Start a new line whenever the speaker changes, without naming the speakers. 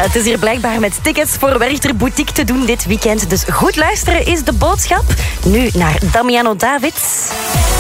het is hier blijkbaar met tickets voor Werchter Boutique te doen dit weekend. Dus goed luisteren is de boodschap. Nu naar Damiano Davids.